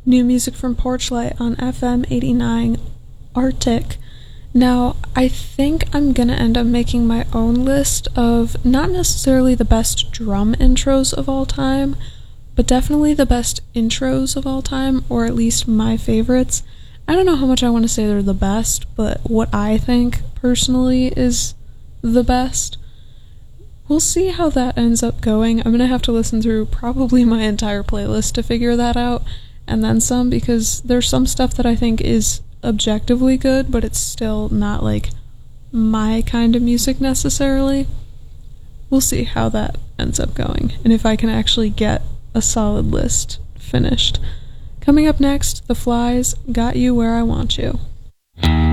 New music from Porchlight on FM 89 Arctic. Now, I think I'm gonna end up making my own list of not necessarily the best drum intros of all time, but definitely the best intros of all time, or at least my favorites. I don't know how much I want to say they're the best, but what I think personally is the best. We'll see how that ends up going. I'm gonna have to listen through probably my entire playlist to figure that out, and then some, because there's some stuff that I think is objectively good, but it's still not like my kind of music necessarily. We'll see how that ends up going, and if I can actually get a solid list finished. Coming up next, The Flies, Got You Where I Want You.